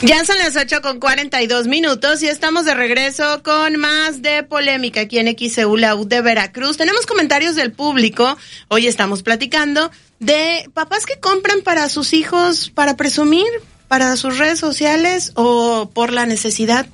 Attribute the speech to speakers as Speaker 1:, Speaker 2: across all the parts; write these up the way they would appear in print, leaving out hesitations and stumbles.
Speaker 1: Ya son las 8:42 y estamos de regreso con más de Polémica aquí en XEU, la U de Veracruz. Tenemos comentarios del público. Hoy estamos platicando de papás que compran para sus hijos para presumir, para sus redes sociales o por la necesidad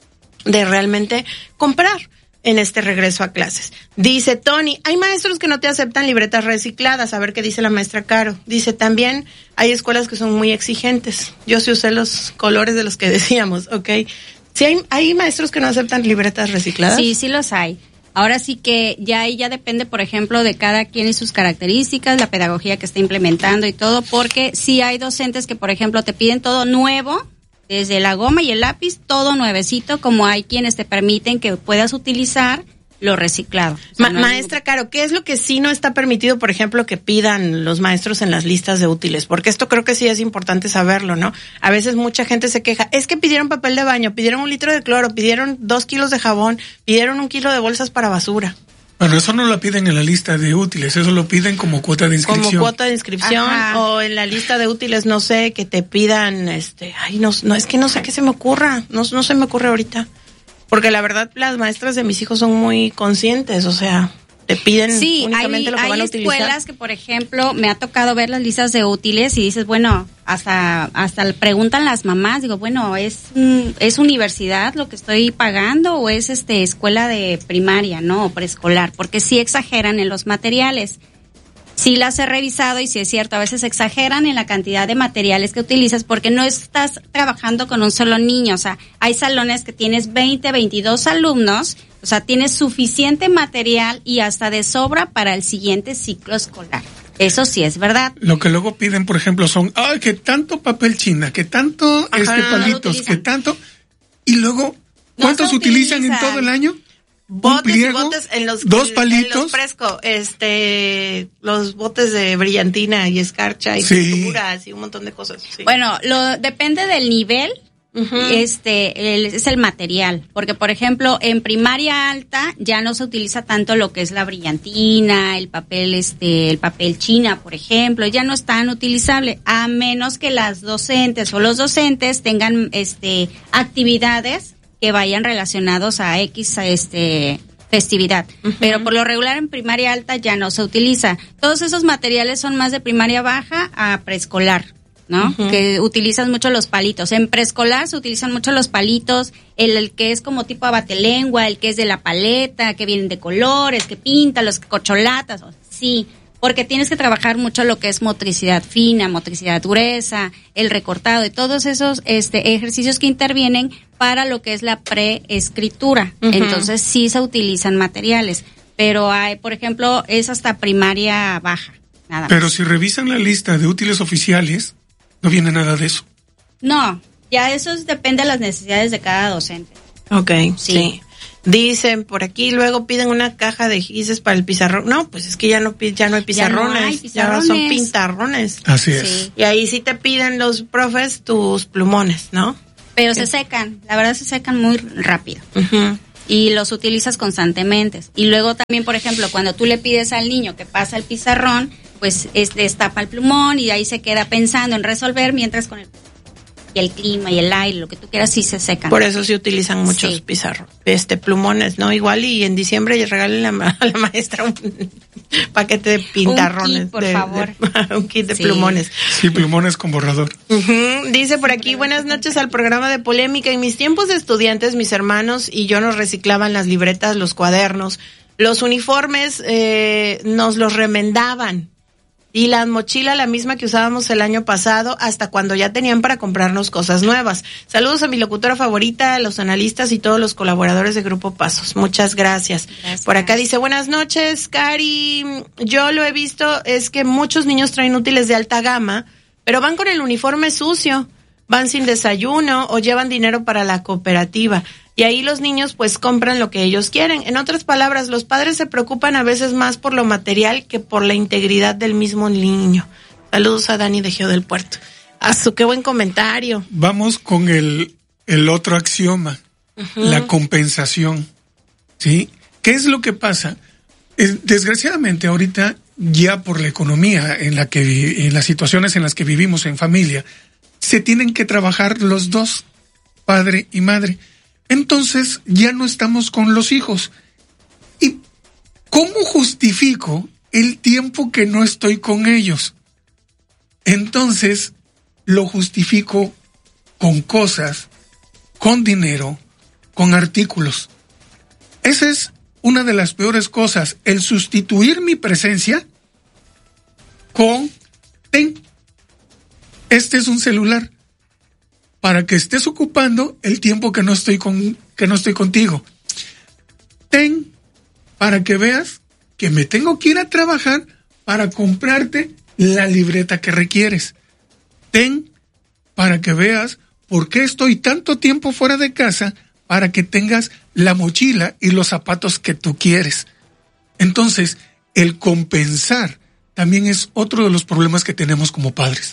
Speaker 1: de realmente comprar en este regreso a clases. Dice Tony, hay maestros que no te aceptan libretas recicladas. A ver qué dice la maestra Caro. Dice también, hay escuelas que son muy exigentes. Yo sí usé los colores de los que decíamos, ¿ok? ¿Sí hay maestros que no aceptan libretas recicladas?
Speaker 2: Sí, sí los hay. Ahora sí que ya depende, por ejemplo, de cada quien y sus características, la pedagogía que está implementando y todo, porque sí hay docentes que, por ejemplo, te piden todo nuevo, desde la goma y el lápiz, todo nuevecito, como hay quienes te permiten que puedas utilizar lo reciclado. O sea,
Speaker 1: maestra Caro, ¿qué es lo que sí no está permitido, por ejemplo, que pidan los maestros en las listas de útiles? Porque esto creo que sí es importante saberlo, ¿no? A veces mucha gente se queja, es que pidieron papel de baño, pidieron 1 litro de cloro, pidieron 2 kilos de jabón, pidieron 1 kilo de bolsas para basura.
Speaker 3: Bueno, eso no lo piden en la lista de útiles, eso lo piden como cuota de inscripción.
Speaker 1: Como cuota de inscripción. Ajá. O en la lista de útiles, no sé, que te pidan, es que no sé qué se me ocurra, no se me ocurre ahorita. Porque la verdad, las maestras de mis hijos son muy conscientes, o sea, te piden únicamente lo que van a utilizar.
Speaker 2: Sí, hay escuelas que, por ejemplo, me ha tocado ver las listas de útiles y dices, bueno, hasta preguntan las mamás, digo, bueno, ¿es universidad lo que estoy pagando o es escuela de primaria, no, o preescolar? Porque sí exageran en los materiales. Sí las he revisado y sí es cierto, a veces exageran en la cantidad de materiales que utilizas porque no estás trabajando con un solo niño, o sea, hay salones que tienes 20, 22 alumnos, o sea, tienes suficiente material y hasta de sobra para el siguiente ciclo escolar. Eso sí es verdad.
Speaker 3: Lo que luego piden, por ejemplo, son, que tanto papel china, que tanto palitos, que tanto, y luego, ¿cuántos utilizan en todo el año?
Speaker 1: Botes y botes en los
Speaker 3: 2 palitos,
Speaker 1: en los fresco, los botes de brillantina y escarcha y pinturas y un montón de cosas. Sí.
Speaker 2: Bueno, depende del nivel. Es el material, porque por ejemplo en primaria alta ya no se utiliza tanto lo que es la brillantina, el papel china, por ejemplo, ya no es tan utilizable, a menos que las docentes o los docentes tengan actividades que vayan relacionados a X festividad, pero por lo regular en primaria alta ya no se utiliza. Todos esos materiales son más de primaria baja a preescolar, ¿no? Que utilizan mucho los palitos. En preescolar se utilizan mucho los palitos, el que es como tipo abatelengua, el que es de la paleta, que vienen de colores, que pinta, los corcholatas, sí, porque tienes que trabajar mucho lo que es motricidad fina, motricidad gruesa, el recortado y todos esos ejercicios que intervienen para lo que es la preescritura. Entonces sí se utilizan materiales, pero hay, por ejemplo, es hasta primaria baja, nada más.
Speaker 3: Pero si revisan la lista de útiles oficiales, no viene nada de eso.
Speaker 2: No, ya eso depende de las necesidades de cada docente.
Speaker 1: Okay, sí. Dicen por aquí, luego piden una caja de gises para el pizarrón. No, pues es que ya no hay pizarrones, ya son pintarrones.
Speaker 3: Así es. Sí.
Speaker 1: Y ahí sí te piden los profes tus plumones, ¿no?
Speaker 2: Pero se secan, la verdad se secan muy rápido. Y los utilizas constantemente. Y luego también, por ejemplo, cuando tú le pides al niño que pasa el pizarrón, pues destapa el plumón y ahí se queda pensando en resolver, mientras con el clima y el aire, lo que tú quieras, sí se secan.
Speaker 1: Por eso se utilizan muchos pizarros, plumones, ¿no? Igual y en diciembre regalen a la maestra un paquete de pintarrones.
Speaker 2: Un kit, por favor.
Speaker 1: Un kit de plumones.
Speaker 3: Sí, plumones con borrador.
Speaker 1: Dice por aquí, buenas noches al programa de Polémica. En mis tiempos de estudiantes, mis hermanos y yo nos reciclaban las libretas, los cuadernos, los uniformes, nos los remendaban. Y la mochila, la misma que usábamos el año pasado, hasta cuando ya tenían para comprarnos cosas nuevas. Saludos a mi locutora favorita, a los analistas y todos los colaboradores de Grupo Pasos. Muchas gracias. Por acá dice, buenas noches, Cari. Yo lo he visto, es que muchos niños traen útiles de alta gama, pero van con el uniforme sucio, van sin desayuno o llevan dinero para la cooperativa. Y ahí los niños pues compran lo que ellos quieren. En otras palabras, los padres se preocupan a veces más por lo material que por la integridad del mismo niño. Saludos a Dani de Geo del Puerto. Qué buen comentario.
Speaker 3: Vamos con el otro axioma, la compensación. ¿Sí? ¿Qué es lo que pasa? Desgraciadamente ahorita, ya por la economía en las situaciones en las que vivimos en familia, se tienen que trabajar los dos, padre y madre. Entonces ya no estamos con los hijos. ¿Y cómo justifico el tiempo que no estoy con ellos? Entonces lo justifico con cosas, con dinero, con artículos. Esa es una de las peores cosas, el sustituir mi presencia con este es un celular para que estés ocupando el tiempo que no estoy contigo. Ten para que veas que me tengo que ir a trabajar para comprarte la libreta que requieres. Ten para que veas por qué estoy tanto tiempo fuera de casa para que tengas la mochila y los zapatos que tú quieres. Entonces, el compensar también es otro de los problemas que tenemos como padres.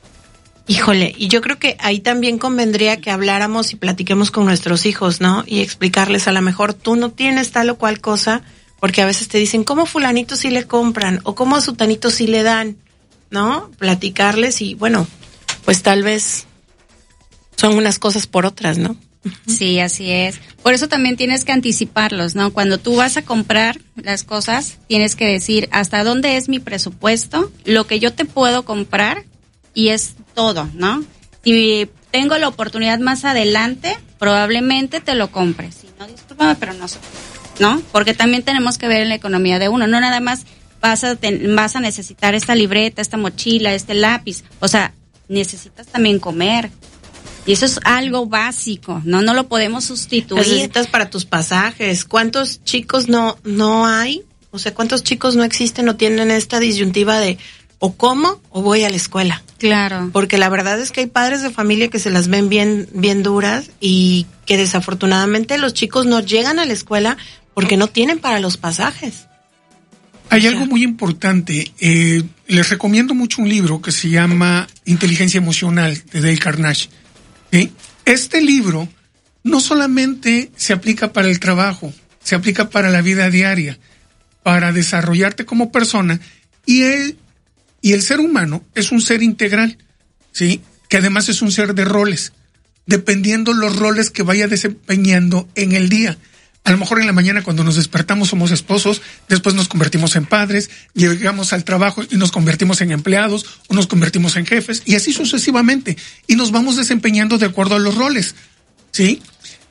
Speaker 1: Híjole, y yo creo que ahí también convendría que habláramos y platiquemos con nuestros hijos, ¿no? Y explicarles, a lo mejor tú no tienes tal o cual cosa, porque a veces te dicen, ¿cómo fulanito sí le compran? O ¿cómo a sutanito sí le dan? ¿No? Platicarles y, bueno, pues tal vez son unas cosas por otras, ¿no?
Speaker 2: Sí, así es. Por eso también tienes que anticiparlos, ¿no? Cuando tú vas a comprar las cosas, tienes que decir hasta dónde es mi presupuesto, lo que yo te puedo comprar, y es todo, ¿no? Si tengo la oportunidad más adelante, probablemente te lo compre. Si no, discúlpame, pero no sé, ¿no? Porque también tenemos que ver en la economía de uno. No nada más vas a necesitar esta libreta, esta mochila, este lápiz. O sea, necesitas también comer. Y eso es algo básico, ¿no? No lo podemos sustituir.
Speaker 1: Necesitas para tus pasajes. ¿Cuántos chicos no hay? O sea, ¿cuántos chicos no existen o tienen esta disyuntiva de o como o voy a la escuela?
Speaker 2: Claro.
Speaker 1: Porque la verdad es que hay padres de familia que se las ven bien duras y que desafortunadamente los chicos no llegan a la escuela porque no tienen para los pasajes.
Speaker 3: Hay algo muy importante. Les recomiendo mucho un libro que se llama Inteligencia Emocional, de Dale Carnegie. ¿Sí? Este libro no solamente se aplica para el trabajo, se aplica para la vida diaria, para desarrollarte como persona, y el ser humano es un ser integral, ¿sí? Que además es un ser de roles, dependiendo los roles que vaya desempeñando en el día. A lo mejor en la mañana cuando nos despertamos somos esposos, después nos convertimos en padres, llegamos al trabajo y nos convertimos en empleados o nos convertimos en jefes y así sucesivamente. Y nos vamos desempeñando de acuerdo a los roles, ¿sí?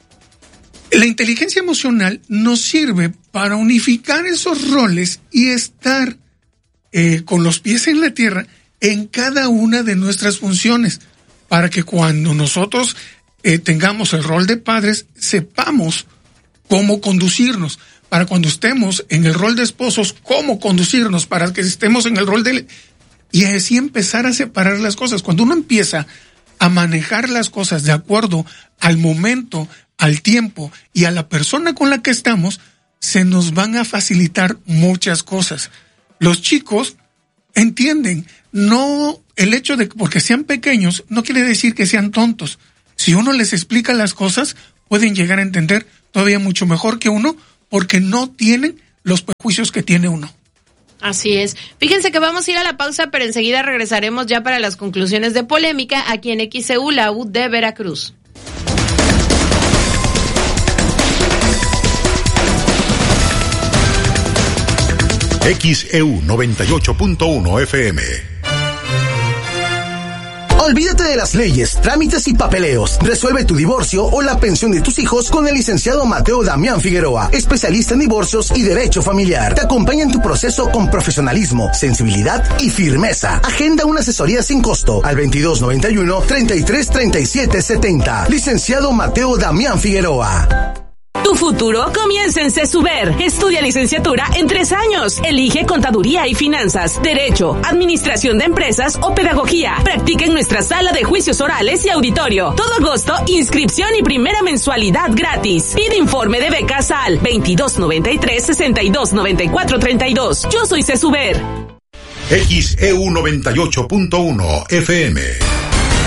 Speaker 3: La inteligencia emocional nos sirve para unificar esos roles y estar con los pies en la tierra en cada una de nuestras funciones, para que cuando nosotros tengamos el rol de padres, sepamos cómo conducirnos, para cuando estemos en el rol de esposos, cómo conducirnos, para que estemos en el rol de... Y así empezar a separar las cosas. Cuando uno empieza a manejar las cosas de acuerdo al momento, al tiempo y a la persona con la que estamos, se nos van a facilitar muchas cosas. Los chicos entienden, no el hecho de que porque sean pequeños no quiere decir que sean tontos. Si uno les explica las cosas, pueden llegar a entender todavía mucho mejor que uno, porque no tienen los prejuicios que tiene uno.
Speaker 1: Así es. Fíjense que vamos a ir a la pausa, pero enseguida regresaremos ya para las conclusiones de Polémica aquí en XEU, la U de Veracruz.
Speaker 4: XEU 98.1 FM.
Speaker 5: Olvídate de las leyes, trámites y papeleos. Resuelve tu divorcio o la pensión de tus hijos con el licenciado Mateo Damián Figueroa, especialista en divorcios y derecho familiar. Te acompaña en tu proceso con profesionalismo, sensibilidad y firmeza. Agenda una asesoría sin costo al 2291-333770. Licenciado Mateo Damián Figueroa.
Speaker 6: Tu futuro comienza en CESUBER. Estudia licenciatura en 3 años. Elige contaduría y finanzas, derecho, administración de empresas o pedagogía. Practica en nuestra sala de juicios orales y auditorio. Todo agosto, inscripción y primera mensualidad gratis. Pide informe de becas al 2293-629432. Yo soy CESUBER.
Speaker 4: XEU 98.1 FM.